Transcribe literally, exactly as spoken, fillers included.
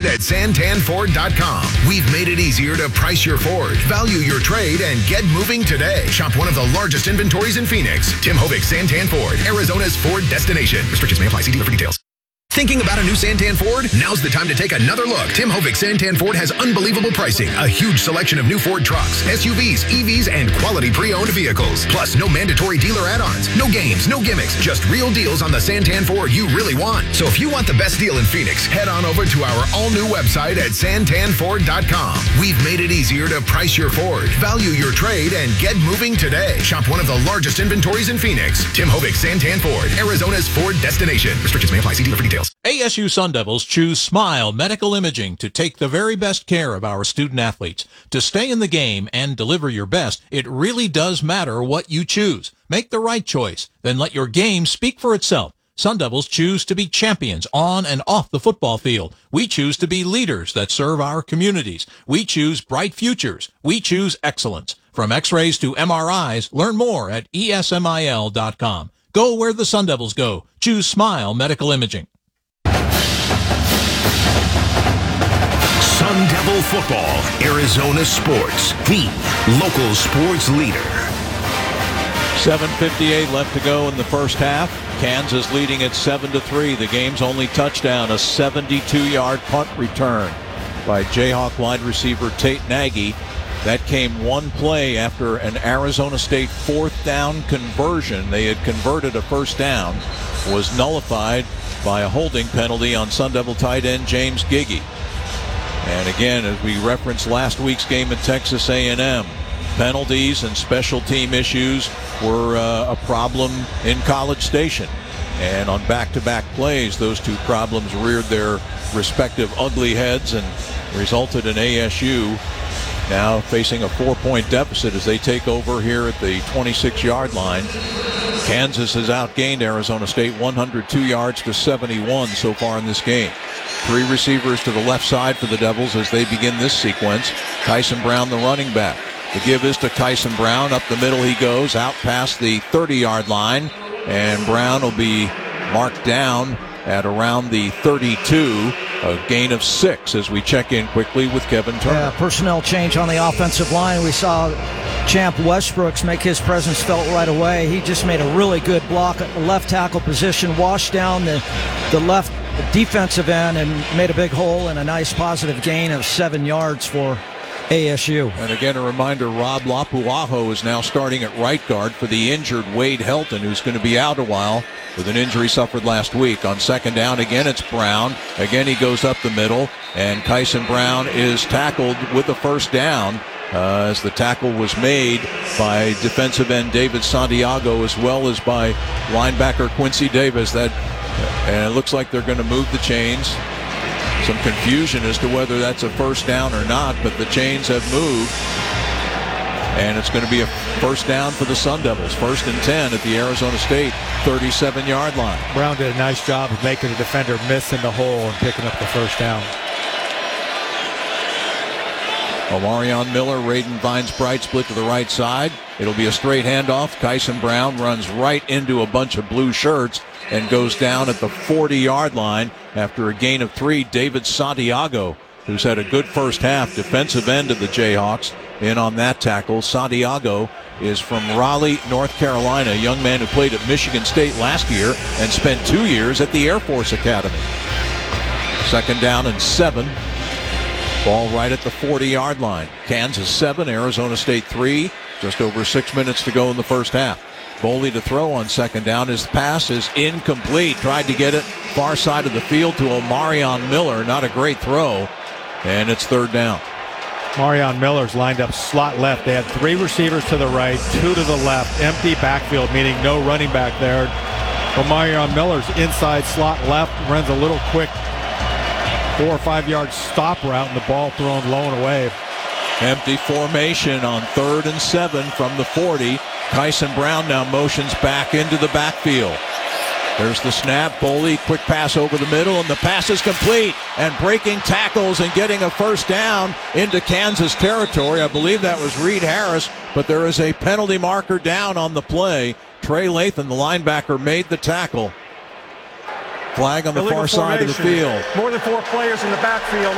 at santan ford dot com. We've made it easier to price your Ford, value your trade, and get moving today. Shop one of the largest inventories in Phoenix. Tim Hovick, Santan Ford, Arizona's Ford destination. Restrictions may apply. See dealer for details. Thinking about a new Santan Ford? Now's the time to take another look. Tim Hovick Santan Ford has unbelievable pricing, a huge selection of new Ford trucks, S U Vs, E Vs, and quality pre-owned vehicles. Plus, no mandatory dealer add-ons, no games, no gimmicks, just real deals on the Santan Ford you really want. So if you want the best deal in Phoenix, head on over to our all-new website at santan ford dot com. We've made it easier to price your Ford, value your trade, and get moving today. Shop one of the largest inventories in Phoenix. Tim Hovick Santan Ford, Arizona's Ford destination. Restrictions may apply. See dealer for details. A S U Sun Devils choose Smile Medical Imaging to take the very best care of our student athletes. To stay in the game and deliver your best, it really does matter what you choose. Make the right choice, then let your game speak for itself. Sun Devils choose to be champions on and off the football field. We choose to be leaders that serve our communities. We choose bright futures. We choose excellence. From X-rays to M R Is, learn more at E S M I L dot com. Go where the Sun Devils go. Choose Smile Medical Imaging. Sun Devil Football, Arizona Sports, the local sports leader. seven fifty-eight left to go in the first half. Kansas leading at seven to three. The game's only touchdown, a seventy-two-yard punt return by Jayhawk wide receiver Tate Nagy. That came one play after an Arizona State fourth down conversion. They had converted a first down, was nullified by a holding penalty on Sun Devil tight end James Giggy. And again, as we referenced last week's game at Texas A and M, penalties and special team issues were uh, a problem in College Station. And on back-to-back plays, those two problems reared their respective ugly heads and resulted in A S U now facing a four-point deficit as they take over here at the twenty-six-yard line. Kansas has outgained Arizona State one hundred two yards to seventy-one so far in this game. Three receivers to the left side for the Devils as they begin this sequence. Kyson Brown, the running back. The give is to Kyson Brown. Up the middle he goes, out past the thirty-yard line. And Brown will be marked down at around the thirty-two. A gain of six as we check in quickly with Kevin Turner. Yeah, personnel change on the offensive line. We saw Champ Westbrooks make his presence felt right away. He just made a really good block at the left tackle position, washed down the, the left defensive end and made a big hole and a nice positive gain of seven yards for A S U. And again, a reminder, Rob Lapuaho is now starting at right guard for the injured Wade Helton, who's going to be out a while with an injury suffered last week. On second down, again, it's Brown. Again, he goes up the middle, and Kyson Brown is tackled with the first down uh, as the tackle was made by defensive end David Santiago as well as by linebacker Quincy Davis. That, and it looks like they're going to move the chains. Some confusion as to whether that's a first down or not, but the chains have moved. And it's going to be a first down for the Sun Devils. First and ten at the Arizona State thirty-seven-yard line. Brown did a nice job of making the defender miss in the hole and picking up the first down. Omarion Miller, Raiden Vines Bright split to the right side. It'll be a straight handoff. Kyson Brown runs right into a bunch of blue shirts and goes down at the forty-yard line after a gain of three. David Santiago, who's had a good first half, defensive end of the Jayhawks, in on that tackle. Santiago is from Raleigh, North Carolina, a young man who played at Michigan State last year and spent two years at the Air Force Academy. Second down and seven. Ball right at the forty-yard line. Kansas seven, Arizona State three. Just over six minutes to go in the first half. Boley to throw on second down. His pass is incomplete. Tried to get it far side of the field to Omarion Miller. Not a great throw. And it's third down. Marion Miller's lined up slot left. They had three receivers to the right, two to the left. Empty backfield, meaning no running back there. Marion Miller's inside slot left, runs a little quick four or five yard stop route, and the ball thrown low and away. Empty formation on third and seven from the forty. Kyson Brown now motions back into the backfield. There's the snap. Boley, quick pass over the middle, and the pass is complete. And breaking tackles and getting a first down into Kansas territory. I believe that was Reed Harris, but there is a penalty marker down on the play. Trey Lathan, the linebacker, made the tackle. Flag on the Illegal far side of the formation. field. More than four players in the backfield.